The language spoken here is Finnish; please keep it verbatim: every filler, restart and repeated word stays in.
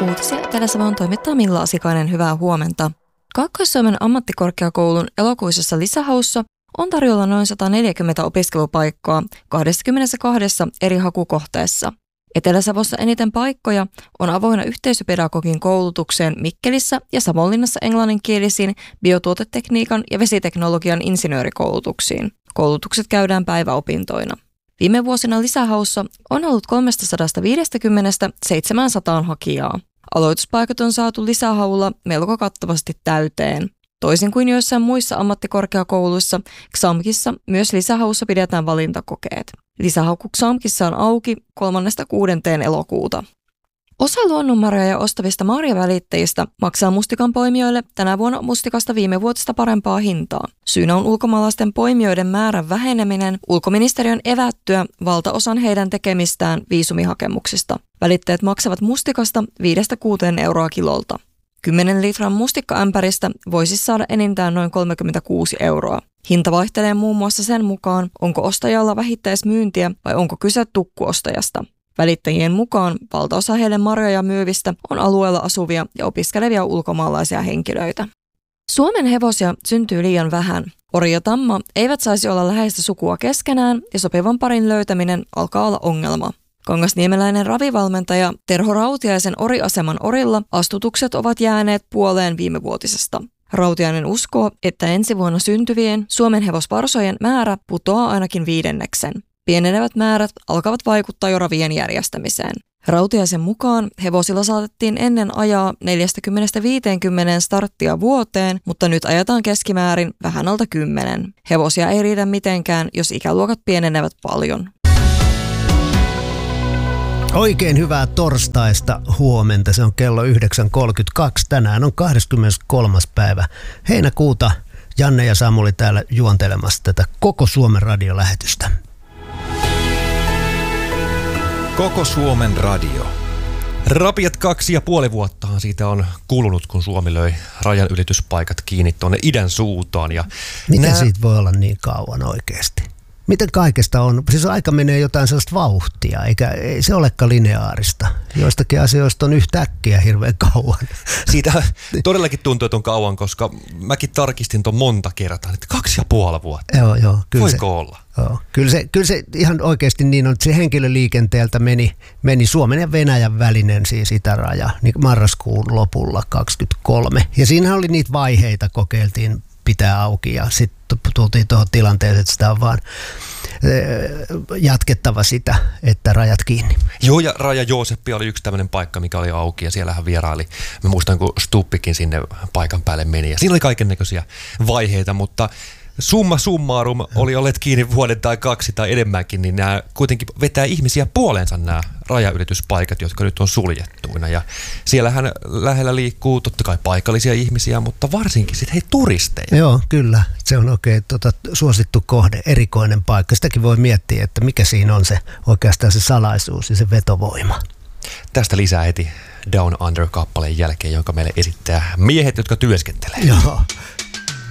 Uutisia Etelä-Savon toimittaa Milla Asikainen, hyvää huomenta. Kaakkois-Suomen ammattikorkeakoulun elokuisessa lisähaussa on tarjolla noin sata neljäkymmentä opiskelupaikkaa kaksikymmentäkaksi eri hakukohteessa. Etelä-Savossa eniten paikkoja on avoinna yhteisöpedagogin koulutukseen Mikkelissä ja Savonlinnassa englanninkielisiin biotuotetekniikan ja vesiteknologian insinöörikoulutuksiin. Koulutukset käydään päiväopintoina. Viime vuosina lisähaussa on ollut kolmesataaviisikymmentä seitsemänsataa hakijaa. Aloituspaikat on saatu lisähaulla melko kattavasti täyteen. Toisin kuin joissain muissa ammattikorkeakouluissa, Xamkissa myös lisähaussa pidetään valintakokeet. Lisähaku Xamkissa on auki kolmannesta kuudenteen elokuuta. Osa luonnonmarjoja ostavista marjavälittäjistä maksaa mustikan poimijoille tänä vuonna mustikasta viime vuotista parempaa hintaa. Syynä on ulkomaalaisten poimijoiden määrän väheneminen ulkoministeriön evättyä valtaosan heidän tekemistään viisumihakemuksista. Välittäjät maksavat mustikasta viidestä kuuteen euroa kilolta. kymmenen litran mustikkaämpäristä voisi saada enintään noin kolmekymmentäkuusi euroa. Hinta vaihtelee muun muassa sen mukaan, onko ostajalla vähittäismyyntiä vai onko kyse tukkuostajasta. Välittäjien mukaan valtaosa heille marjoja myyvistä on alueella asuvia ja opiskelevia ulkomaalaisia henkilöitä. Suomen hevosia syntyy liian vähän. Ori ja tamma eivät saisi olla läheistä sukua keskenään ja sopivan parin löytäminen alkaa olla ongelma. Kangasniemeläinen ravivalmentaja Terho Rautiaisen oriaseman orilla astutukset ovat jääneet puoleen viimevuotisesta. Rautiainen uskoo, että ensi vuonna syntyvien Suomen hevosvarsojen määrä putoaa ainakin viidenneksen. Pienenevät määrät alkavat vaikuttaa jo ravien järjestämiseen. Rautiaisen mukaan hevosilla saatettiin ennen ajaa neljäkymmentä viisikymmentä starttia vuoteen, mutta nyt ajetaan keskimäärin vähän alta kymmenen. Hevosia ei riitä mitenkään, jos ikäluokat pienenevät paljon. Oikein hyvää torstaista huomenta. Se on kello yhdeksän kolmekymmentäkaksi. Tänään on kahdeskymmeneskolmas päivä heinäkuuta. Janne ja Samuli täällä juontelemassa tätä koko Suomen radiolähetystä. Koko Suomen radio. Rapiat kaksi ja puoli vuottahan siitä on kulunut, kun Suomi löi rajan ylityspaikat kiinni tuonne idän suuntaan. Ja Miten nää... siitä voi olla niin kauan oikeasti? Miten kaikesta on? Siis aika menee jotain sellaista vauhtia, eikä ei se olekaan lineaarista. Joistakin asioista on yhtäkkiä hirveän kauan. Siitä todellakin tuntuu, että on kauan, koska mäkin tarkistin ton monta kertaa, että kaksi ja puoli vuotta. Joo, joo. Kyllä Voiko se, olla? Joo. Kyllä, se, kyllä se ihan oikeasti niin on, että se henkilöliikenteeltä meni, meni Suomen ja Venäjän välinen siis itäraja niin marraskuun lopulla kaksikymmentäkolme. Ja siinähän oli niitä vaiheita, kokeiltiin pitää auki ja sitten tultiin tuohon tilanteeseen, että sitä on vaan jatkettava sitä, että rajat kiinni. Joo, ja Raja Jooseppi oli yksi tämmöinen paikka, mikä oli auki ja siellähän vieraili. Mä muistan, kun Stuppikin sinne paikan päälle meni ja siinä oli kaikennäköisiä vaiheita, mutta summa summarum oli olleet kiinni vuoden tai kaksi tai enemmänkin, niin nämä kuitenkin vetää ihmisiä puoleensa nämä rajaylityspaikat, jotka nyt on suljettuina. Ja siellähän lähellä liikkuu totta kai paikallisia ihmisiä, mutta varsinkin sitten hei turisteja. Joo, kyllä. Se on oikein tota, suosittu kohde, erikoinen paikka. Sitäkin voi miettiä, että mikä siinä on se oikeastaan se salaisuus ja se vetovoima. Tästä lisää heti Down Under-kappaleen jälkeen, jonka meille esittää miehet, jotka työskentelee. Joo,